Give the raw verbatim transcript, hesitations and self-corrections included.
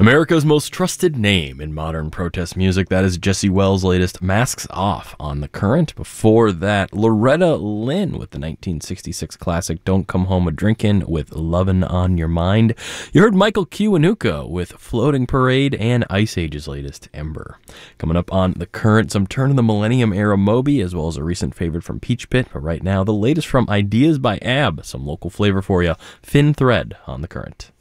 America's most trusted name in modern protest music. That is Jesse Wells' latest Masks Off on The Current. Before that, Loretta Lynn with the nineteen sixty-six classic Don't Come Home a Drinkin' with Lovin' on Your Mind. You heard Michael Kiwanuka with Floating Parade and Ice Age's latest Ember. Coming up on The Current, some Turn of the Millennium era Moby, as well as a recent favorite from Peach Pit. But right now, the latest from Ideas by Ab. Some local flavor for you. Thin Thread on The Current.